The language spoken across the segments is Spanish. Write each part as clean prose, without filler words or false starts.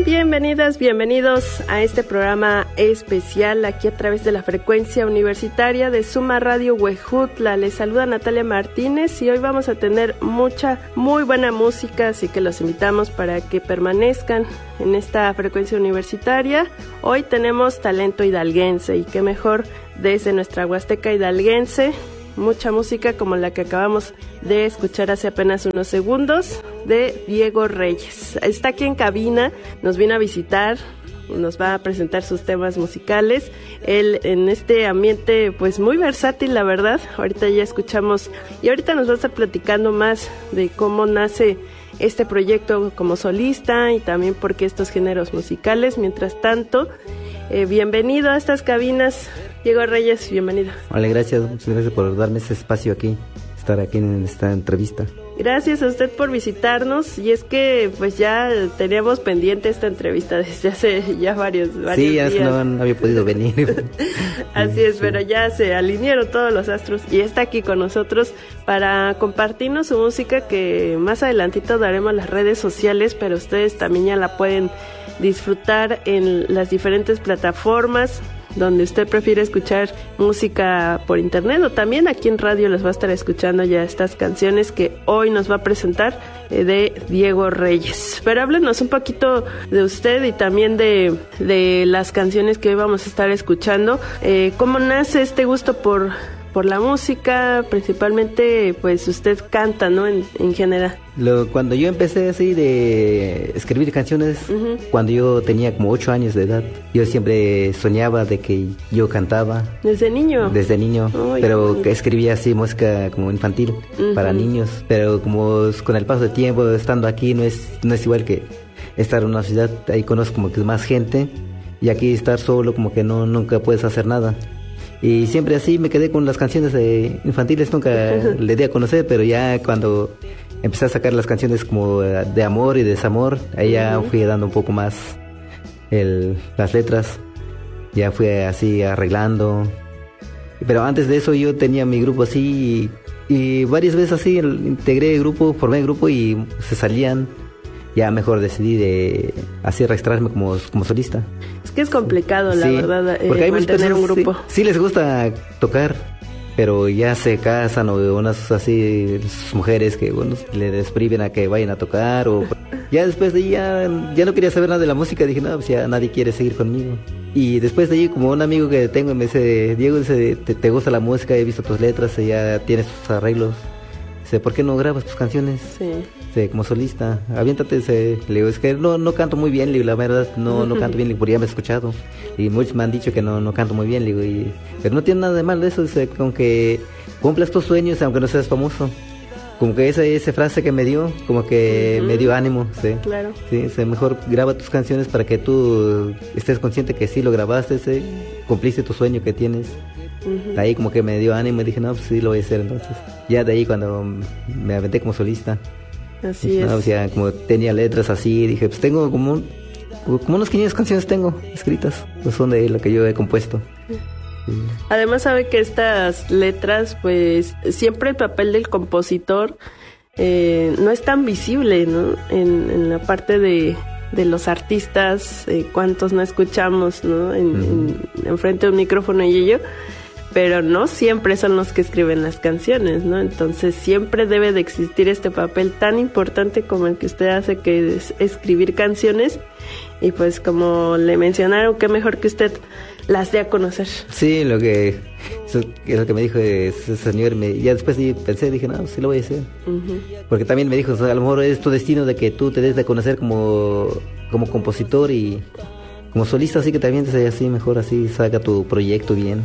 Bienvenidas, bienvenidos a este programa especial aquí a través de la frecuencia universitaria de Suma Radio Huejutla. Les saluda Natalia Martínez y hoy vamos a tener muy buena música, así que los invitamos para que permanezcan en esta frecuencia universitaria. Hoy tenemos talento hidalguense y qué mejor desde nuestra Huasteca hidalguense. Mucha música como la que acabamos de escuchar hace apenas unos segundos de Diego Reyes. Está aquí en cabina, nos vino a visitar, nos va a presentar sus temas musicales. Él en este ambiente pues muy versátil, la verdad. Ahorita ya escuchamos y ahorita nos va a estar platicando más de cómo nace este proyecto como solista y también por qué estos géneros musicales. Mientras tanto, bienvenido a estas cabinas, Diego Reyes, bienvenido. Vale, gracias, muchas gracias por darme este espacio aquí, estar aquí en esta entrevista. Gracias a usted por visitarnos, y es que pues ya teníamos pendiente esta entrevista desde hace ya varios sí, ya días. No había podido venir. Así es, sí. Pero ya se alinearon todos los astros y está aquí con nosotros para compartirnos su música, que más adelantito daremos las redes sociales, pero ustedes también ya la pueden disfrutar en las diferentes plataformas donde usted prefiere escuchar música por internet, o también aquí en radio les va a estar escuchando ya estas canciones que hoy nos va a presentar de Diego Reyes. Pero háblenos un poquito de usted y también de las canciones que hoy vamos a estar escuchando. ¿Cómo nace este gusto por la música? Principalmente pues usted canta, ¿no? En general. Cuando yo empecé así de escribir canciones, cuando yo tenía como 8 años de edad, yo siempre soñaba de que yo cantaba. ¿Desde niño? Desde niño, pero que escribía así música como infantil para niños, pero como con el paso del tiempo, estando aquí, no es igual que estar en una ciudad. Ahí conozco como que más gente, y aquí estar solo como que nunca puedes hacer nada. Y siempre así me quedé con las canciones infantiles, nunca le di a conocer, pero ya cuando empecé a sacar las canciones como de amor y desamor, ahí ya fui dando un poco más las letras, ya fui así arreglando. Pero antes de eso yo tenía mi grupo así, y varias veces así integré el grupo, formé el grupo y se salían. Ya mejor decidí de así registrarme como solista. Es que es complicado, la verdad, porque hay mantener un grupo. Sí les gusta tocar, pero ya se casan, o unas así mujeres que les despriven a que vayan a tocar, o ya después de ahí ya no quería saber nada de la música. Dije, no, pues ya nadie quiere seguir conmigo. Y después de ahí, como un amigo que tengo me dice, Diego, te gusta la música, he visto tus letras, ya tienes tus arreglos, dice, ¿por qué no grabas tus canciones? Sí. Como solista, aviéntate. Le digo, es que no canto muy bien, le digo, la verdad, no canto bien, le digo, porque ya me he escuchado, y muchos me han dicho que no canto muy bien, le digo, pero no tiene nada de malo eso, con que cumplas tus sueños, aunque no seas famoso. Como que esa frase que me dio, como que me dio ánimo, sí. Claro. Sí, mejor graba tus canciones para que tú estés consciente que sí lo grabaste, cumpliste tu sueño que tienes. Ahí como que me dio ánimo y dije, no, pues sí lo voy a hacer. Entonces, ya de ahí cuando me aventé como solista. Así es. O sea, como tenía letras así, dije, pues tengo como unos 500 canciones tengo escritas, pues son de lo que yo he compuesto. Además sabe que estas letras, pues siempre el papel del compositor no es tan visible, ¿no? En la parte de los artistas, cuántos no escuchamos, ¿no? En frente de un micrófono y ello. Pero no siempre son los que escriben las canciones, ¿no? Entonces siempre debe de existir este papel tan importante como el que usted hace, que es escribir canciones. Y pues como le mencionaron, qué mejor que usted las dé a conocer. Sí, lo que me dijo ese señor, ya después pensé, dije, no, sí lo voy a hacer. Porque también me dijo, o sea, a lo mejor es tu destino de que tú te des de conocer como compositor y como solista, así que también así mejor así saca tu proyecto bien.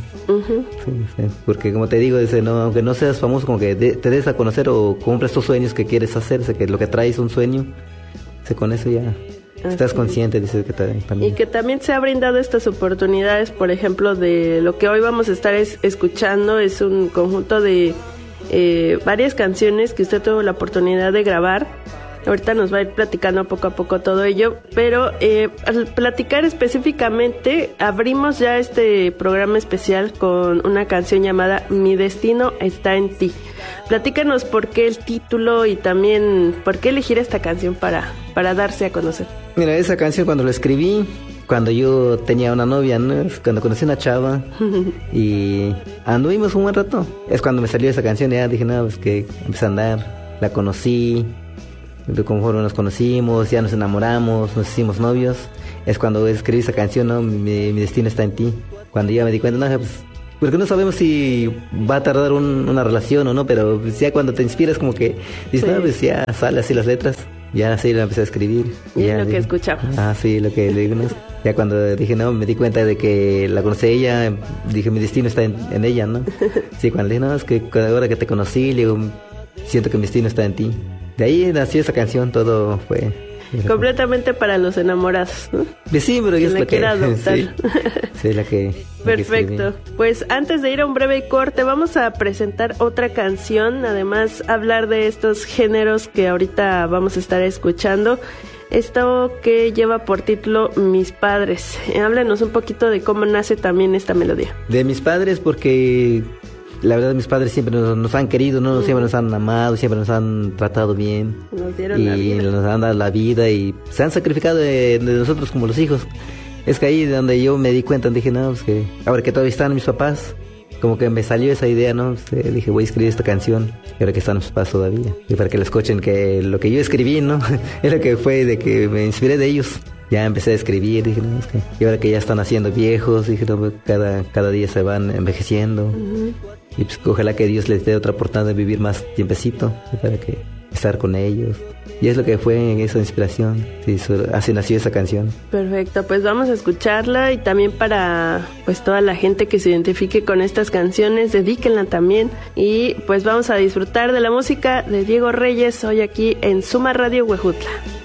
Sí, porque como te digo, aunque no seas famoso, como que te des a conocer o cumples tus sueños que quieres hacer, que lo que traes es un sueño, con eso ya estás consciente, dices que también. Y que también se ha brindado estas oportunidades, por ejemplo, de lo que hoy vamos a estar escuchando, es un conjunto de varias canciones que usted tuvo la oportunidad de grabar. Ahorita nos va a ir platicando poco a poco todo ello, pero al platicar específicamente, abrimos ya este programa especial con una canción llamada Mi Destino Está en Ti. Platícanos por qué el título y también por qué elegir esta canción para para darse a conocer? Mira, esa canción cuando la escribí, cuando yo tenía una novia, ¿no? Cuando conocí una chava y anduvimos un buen rato. Es cuando me salió esa canción y ya dije, no, pues que empecé a andar. La conocí, conforme nos conocimos, ya nos enamoramos, nos hicimos novios. Es cuando escribí esa canción, ¿no? Mi destino está en ti. Cuando ya me di cuenta, no, pues, porque no sabemos si va a tardar una relación o no, pero pues ya cuando te inspiras como que dices, no, pues ya sale así las letras. Ya así la empecé a escribir. Y ya es lo que escuchamos. Sí, lo que le digo, ¿no? Ya cuando dije, no, me di cuenta de que la conocí a ella, dije, mi destino está en ella, ¿no? Sí, cuando le dije, no, es que ahora que te conocí, le digo, siento que mi destino está en ti. De ahí nació esa canción, todo fue... Completamente para los enamorados, ¿no? Sí, pero yo es la que... adoptar. Sí, la que... Perfecto. Pues antes de ir a un breve corte, vamos a presentar otra canción, además hablar de estos géneros que ahorita vamos a estar escuchando. Esto que lleva por título Mis Padres. Háblenos un poquito de cómo nace también esta melodía. De mis padres, porque la verdad mis padres siempre nos han querido, ¿no? Siempre nos han amado, siempre nos han tratado bien. Nos dieron la vida. Y nos han dado la vida y se han sacrificado de nosotros como los hijos. Es que ahí donde yo me di cuenta, dije, no, pues que ahora que todavía están mis papás, como que me salió esa idea, ¿no? Dije, voy a escribir esta canción, y ahora que están mis papás todavía. Y para que la escuchen, que lo que yo escribí, ¿no? Es lo que fue de que me inspiré de ellos. Ya empecé a escribir, dije, no, es que... Y ahora que ya están haciendo viejos, dije, no, cada día se van envejeciendo. Y pues ojalá que Dios les dé otra oportunidad de vivir más tiempecito, para que estar con ellos. Y es lo que fue esa inspiración, sí, así nació esa canción. Perfecto, pues vamos a escucharla y también para pues toda la gente que se identifique con estas canciones, dedíquenla también. Y pues vamos a disfrutar de la música de Diego Reyes hoy aquí en Suma Radio Huejutla.